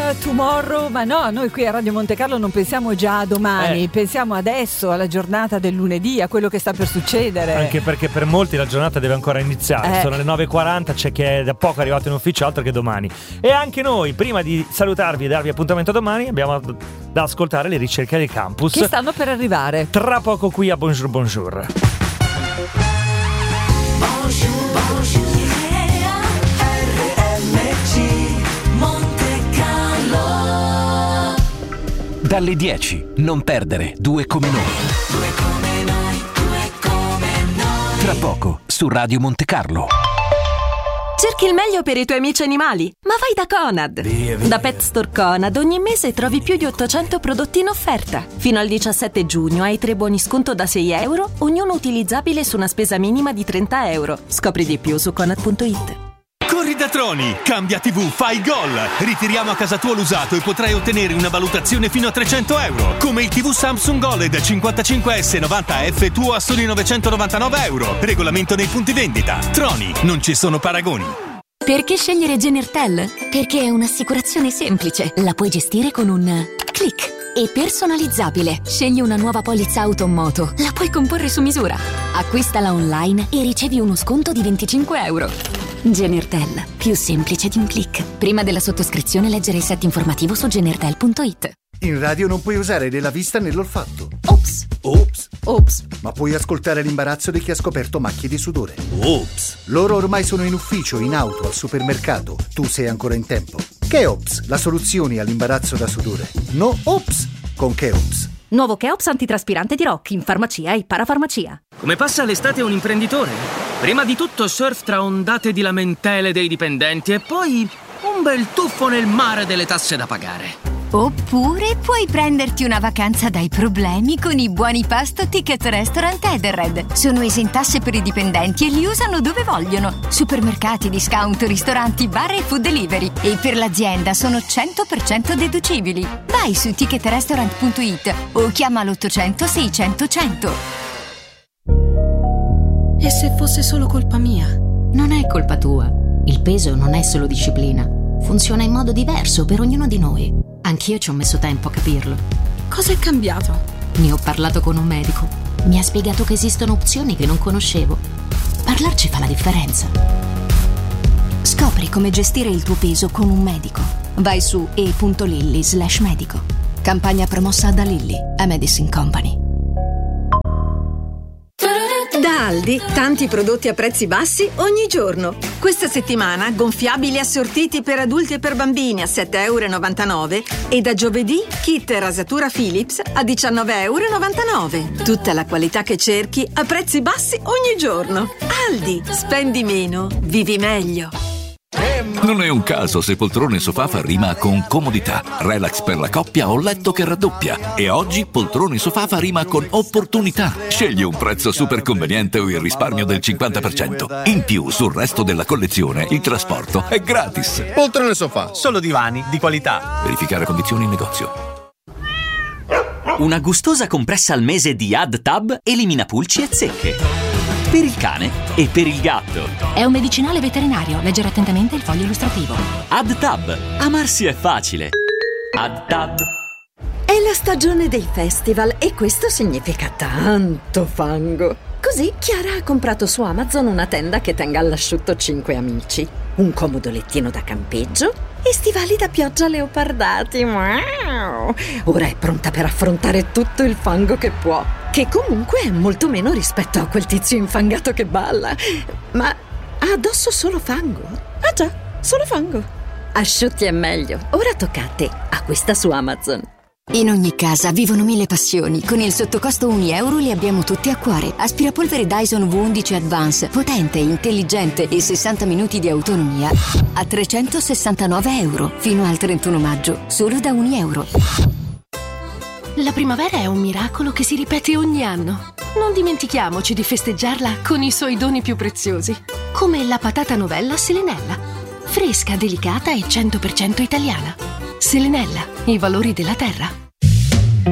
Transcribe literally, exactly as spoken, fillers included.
tomorrow, ma no, noi qui a Radio Monte Carlo non pensiamo già a domani, eh. pensiamo adesso, alla giornata del lunedì, a quello che sta per succedere. Anche perché per molti la giornata deve ancora iniziare, eh. sono le nove e quaranta, c'è chi è da poco arrivato in ufficio, altro che domani. E anche noi, prima di salutarvi e darvi appuntamento domani, abbiamo da ascoltare le ricerche del campus che stanno per arrivare tra poco qui a Bonjour Bonjour. Bonjour, bonjour. Dalle dieci, non perdere Due come noi. Due come noi, due come noi. Tra poco su Radio Monte Carlo. Cerchi il meglio per i tuoi amici animali? Ma vai da Conad! Via, via. Da Pet Store Conad ogni mese trovi più di ottocento prodotti in offerta. Fino al diciassette giugno hai tre buoni sconto da sei euro, ognuno utilizzabile su una spesa minima di trenta euro. Scopri di più su conad punto it. Corri da Troni, cambia tivù, fai gol. Ritiriamo a casa tua l'usato e potrai ottenere una valutazione fino a trecento euro. Come il tivù Samsung OLED cinquantacinque S novanta F tuo a soli novecentonovantanove euro. Regolamento nei punti vendita. Troni, non ci sono paragoni. Perché scegliere Genertel? Perché è un'assicurazione semplice. La puoi gestire con un click. E personalizzabile. Scegli una nuova polizza auto o moto. La puoi comporre su misura. Acquistala online e ricevi uno sconto di venticinque euro. Genertel, più semplice di un click. Prima della sottoscrizione leggere il set informativo su genertel punto it. In radio non puoi usare né la vista né l'olfatto. Ops. Ops. Ops. Ma puoi ascoltare l'imbarazzo di chi ha scoperto macchie di sudore. Ops. Loro ormai sono in ufficio, in auto, al supermercato. Tu sei ancora in tempo. Cheops, la soluzione all'imbarazzo da sudore. No Ops con Cheops. Nuovo Cheops antitraspirante di Rock in farmacia e parafarmacia. Come passa l'estate un imprenditore? Prima di tutto surf tra ondate di lamentele dei dipendenti e poi un bel tuffo nel mare delle tasse da pagare. Oppure puoi prenderti una vacanza dai problemi con i buoni pasto Ticket Restaurant Edenred. Sono esentasse per i dipendenti e li usano dove vogliono. Supermercati, discount, ristoranti, bar e food delivery. E per l'azienda sono cento per cento deducibili. Vai su ticket restaurant punto it o chiama l'ottocento seicento cento. E se fosse solo colpa mia? Non è colpa tua. Il peso non è solo disciplina. Funziona in modo diverso per ognuno di noi. Anch'io ci ho messo tempo a capirlo. Cosa è cambiato? Ne ho parlato con un medico. Mi ha spiegato che esistono opzioni che non conoscevo. Parlarci fa la differenza. Scopri come gestire il tuo peso con un medico. Vai su e punto lilly slash medico. Campagna promossa da Lilly, a Medicine Company. Da Aldi, tanti prodotti a prezzi bassi ogni giorno. Questa settimana gonfiabili assortiti per adulti e per bambini a sette virgola novantanove euro e da giovedì kit rasatura Philips a diciannove virgola novantanove euro. Tutta la qualità che cerchi a prezzi bassi ogni giorno. Aldi, spendi meno, vivi meglio. Non è un caso se poltrone sofà fa rima con comodità, relax per la coppia o letto che raddoppia. E oggi poltrone sofà fa rima con opportunità. Scegli un prezzo super conveniente o il risparmio del cinquanta per cento. In più, sul resto della collezione, il trasporto è gratis. Poltrone sofà, solo divani di qualità. Verificare condizioni in negozio. Una gustosa compressa al mese di AdTab elimina pulci e zecche. Per il cane e per il gatto. È un medicinale veterinario. Leggere attentamente il foglio illustrativo. AdTab. Amarsi è facile. AdTab. È la stagione dei festival e questo significa tanto fango. Così Chiara ha comprato su Amazon una tenda che tenga all'asciutto cinque amici, un comodo lettino da campeggio e stivali da pioggia leopardati. Wow! Ora è pronta per affrontare tutto il fango che può, che comunque è molto meno rispetto a quel tizio infangato che balla. Ma ha addosso solo fango? Ah già, solo fango. Asciutti è meglio. Ora tocca a te. Acquista su Amazon. In ogni casa vivono mille passioni. Con il sottocosto un euro li abbiamo tutti a cuore. Aspirapolvere Dyson V undici Advance, potente, intelligente e sessanta minuti di autonomia a trecentosessantanove euro fino al trentuno maggio, solo da un euro. La primavera è un miracolo che si ripete ogni anno. Non dimentichiamoci di festeggiarla con i suoi doni più preziosi, come la patata novella Selenella. Fresca, delicata e cento per cento italiana. Selenella, i valori della terra.